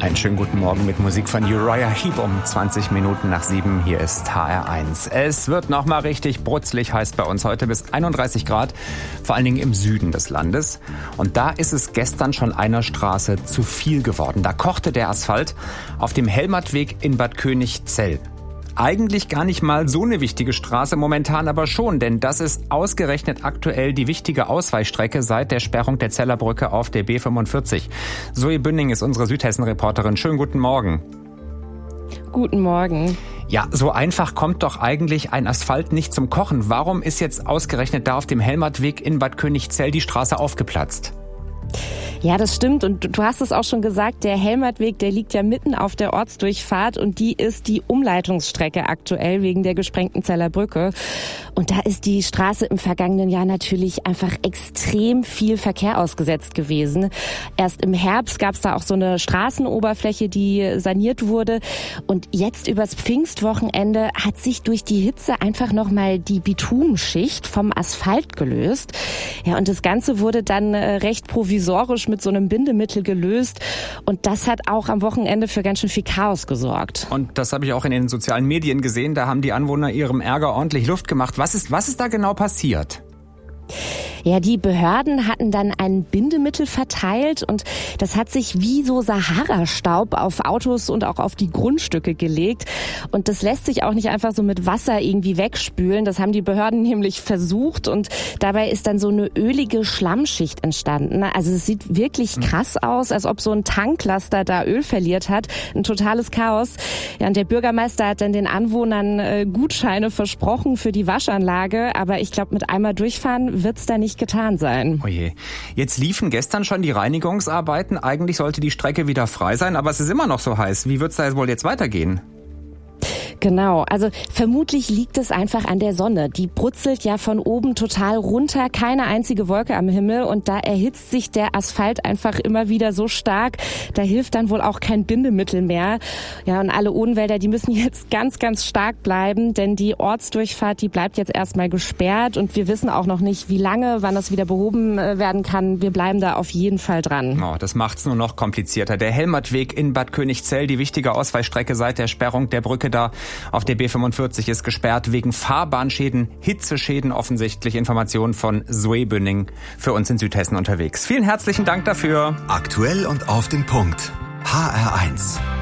Einen schönen guten Morgen mit Musik von Uriah Heep um 20 Minuten nach 7. Hier ist HR1. Es wird nochmal richtig brutzlig heiß bei uns heute bis 31 Grad, vor allen Dingen im Süden des Landes. Und da ist es gestern schon einer Straße zu viel geworden. Da kochte der Asphalt auf dem Helmertweg in Bad Königzell. Eigentlich gar nicht mal so eine wichtige Straße, momentan aber schon, denn das ist ausgerechnet aktuell die wichtige Ausweichstrecke seit der Sperrung der Zeller Brücke auf der B45. Zoe Bünning ist unsere Südhessen-Reporterin. Schönen guten Morgen. Guten Morgen. Ja, so einfach kommt doch eigentlich ein Asphalt nicht zum Kochen. Warum ist jetzt ausgerechnet da auf dem Helmertweg in Bad Königzell die Straße aufgeplatzt? Ja, das stimmt. Und du hast es auch schon gesagt, der Helmertweg, der liegt ja mitten auf der Ortsdurchfahrt und die ist die Umleitungsstrecke aktuell wegen der gesprengten Zeller Brücke. Und da ist die Straße im vergangenen Jahr natürlich einfach extrem viel Verkehr ausgesetzt gewesen. Erst im Herbst gab es da auch so eine Straßenoberfläche, die saniert wurde. Und jetzt übers Pfingstwochenende hat sich durch die Hitze einfach nochmal die Bitumenschicht vom Asphalt gelöst. Ja, und das Ganze wurde dann recht provisorisch mit so einem Bindemittel gelöst. Und das hat auch am Wochenende für ganz schön viel Chaos gesorgt. Und das habe ich auch in den sozialen Medien gesehen. Da haben die Anwohner ihrem Ärger ordentlich Luft gemacht. Was ist da genau passiert? Ja, die Behörden hatten dann ein Bindemittel verteilt und das hat sich wie so Sahara-Staub auf Autos und auch auf die Grundstücke gelegt. Und das lässt sich auch nicht einfach so mit Wasser irgendwie wegspülen. Das haben die Behörden nämlich versucht und dabei ist dann so eine ölige Schlammschicht entstanden. Also es sieht wirklich krass aus, als ob so ein Tanklaster da Öl verliert hat. Ein totales Chaos. Ja, und der Bürgermeister hat dann den Anwohnern Gutscheine versprochen für die Waschanlage. Aber ich glaube, mit einmal durchfahren wird's da nicht getan sein. Oje. Jetzt liefen gestern schon die Reinigungsarbeiten. Eigentlich sollte die Strecke wieder frei sein, aber es ist immer noch so heiß. Wie wird's da wohl jetzt weitergehen? Genau, also vermutlich liegt es einfach an der Sonne. Die brutzelt ja von oben total runter, keine einzige Wolke am Himmel und da erhitzt sich der Asphalt einfach immer wieder so stark. Da hilft dann wohl auch kein Bindemittel mehr. Ja, und alle Odenwälder, die müssen jetzt ganz, ganz stark bleiben, denn die Ortsdurchfahrt, die bleibt jetzt erstmal gesperrt und wir wissen auch noch nicht, wie lange, wann das wieder behoben werden kann. Wir bleiben da auf jeden Fall dran. Oh, das macht's nur noch komplizierter. Der Helmertweg in Bad Königzell, die wichtige Ausweichstrecke seit der Sperrung der Brücke da auf der B45 ist gesperrt wegen Fahrbahnschäden, Hitzeschäden offensichtlich. Informationen von Zoe Bünning für uns in Südhessen unterwegs. Vielen herzlichen Dank dafür. Aktuell und auf den Punkt. HR1.